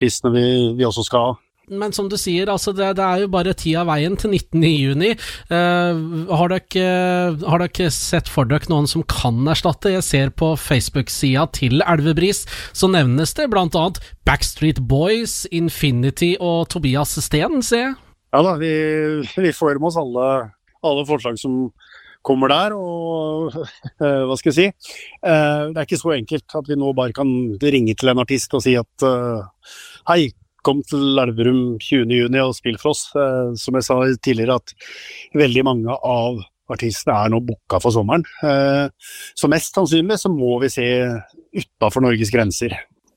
artistene vi også skal ha. Men som du sier, altså det jo bare 10 av veien til 19. juni. Har dere sett for dere noen som kan erstatte? Jeg ser på Facebook-sida til Elvebris, så nevnes det blant annet Backstreet Boys, Infinity og Tobias Sten, ser jeg. Ja da, vi får med oss alle forslag som kommer der, og hva skal jeg si? Det ikke så enkelt at vi nå bare kan ringe til en artist og si at hei, kom til Elverum 20. juni og spill for oss. Som jeg sa tidligere, at veldig mange av artistene nå booket for sommeren. Så mest sannsynlig så må vi se utenfor Norges grenser.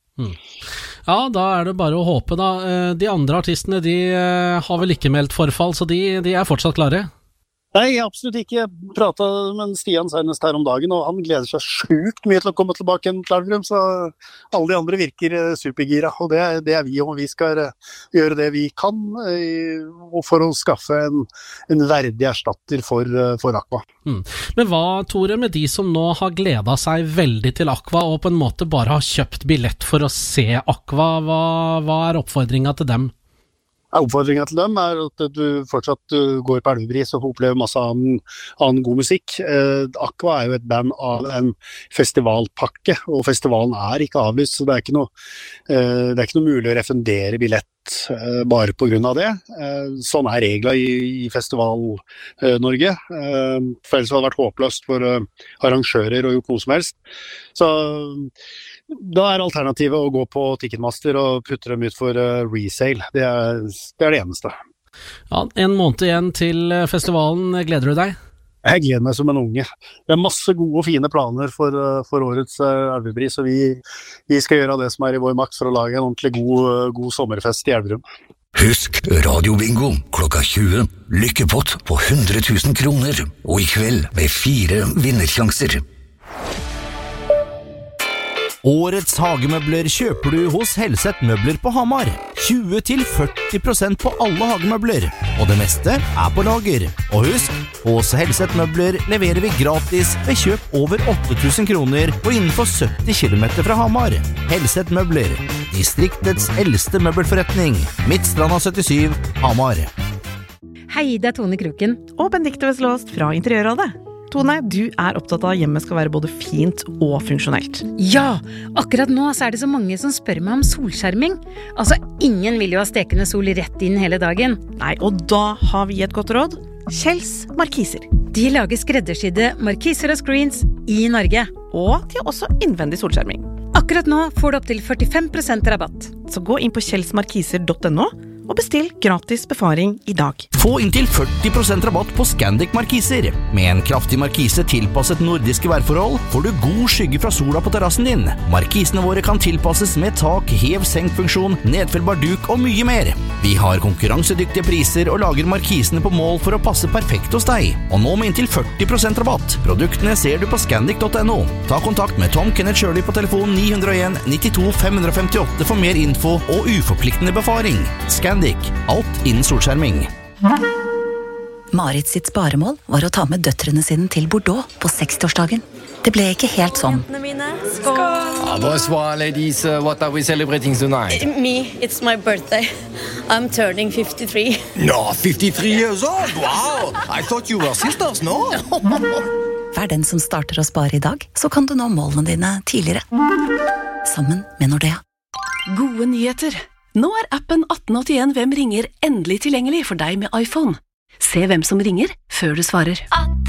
Ja, da det bare å håpe da. De andre artistene, de har vel ikke meldt forfall, så de fortsatt klare? Nei, absolutt ikke. Jeg pratet med Stian senest her om dagen, og han gleder seg sjukt mye til å komme tilbake igjen til Elverum, så alle de andre virker supergira, og det vi, og vi skal gjøre det vi kan for å skaffe en verdig erstatter for Aqua. Men hva, Tore, med de som nå har gledet seg veldig til Aqua, og på en måte bare har kjøpt billett for å se Aqua, hva oppfordringen til dem? Oppfordringen til dem at du fortsatt går på Elvebris og får oppleve masse annen god musikk. Aqua jo et band av en festivalpakke, og festivalen ikke avlyst, så det ikke noe mulig å refundere billett bare på grunn av det. Sånn regler i Festival-Norge. For ellers hadde det vært håpløst for arrangører og gjort noe som helst. Så da alternativet å gå på Ticketmaster og putte dem ut for resale. Det det eneste. Ja, en måned igjen til festivalen. Gleder du deg? Jeg gleder meg som en unge. Det masse gode og fine planer for årets Elvebris, og vi skal gjøre det som i vår makt for å lage en ordentlig god sommerfest i Elverum. Husk Radio Bingo klokka 20. Lykkepott på 100 000 kroner, og i kveld med 4 vinnersjanser. Årets hagemøbler kjøper du hos Helseth Møbler på Hamar. 20-40% på alle hagemøbler, og det meste på lager. Og husk, hos Helseth Møbler leverer vi gratis ved kjøp over 8000 kroner og innenfor 70 kilometer fra Hamar. Helseth Møbler, distriktets eldste møbelforretning. Midtstranda 77, Hamar. Hei, det Tone Kroken. Og Benedikte Veslåst fra Interiørrådet. Tone, du opptatt av at hjemmet skal være både fint og funksjonelt. Ja, akkurat nå så det så mange som spør meg om solskjerming. Altså, ingen vil jo ha stekende sol rett inn hele dagen. Nei, og da har vi et godt råd. Kjells Markiser. De lager skreddersydde markiser og screens i Norge. Og de har også innvendig solskjerming. Akkurat nå får du opp til 45% rabatt. Så gå inn på kjellsmarkiser.no og bestill gratis befaring i dag. Få inntil 40% rabatt på Scandic Markiser. Med en kraftig markise tilpasset nordiske værforhold får du god skygge fra sola på terrassen din. Markisene våre kan tilpasses med tak, hev-senk-funksjon, nedfellbar duk og mye mer. Vi har konkurransedyktige priser og lager markisene på mål for å passe perfekt hos deg. Og nå med inntil 40% rabatt. Produktene ser du på scandic.no. Ta kontakt med Tom Kenneth Shirley på telefon 901 92 558 for mer info og uforpliktende befaring. Scandic, alt innen solskjerming. Marit sitt sparemål var å ta med døtrene sine til Bordeaux på 60-årsdagen. Det ble ikke helt sånn. Skål! Bonsoir, ladies. What are we celebrating tonight? Me, it's my birthday. I'm turning 53. No, 53 years old? Wow! I thought you were sisters, no? Vær den som starter å spare i dag, så kan du nå målene dine tidligere. Sammen med Nordea. Gode nyheter! Nå appen 1881 Hvem ringer endelig tilgjengelig for deg med iPhone. Se hvem som ringer før du svarer.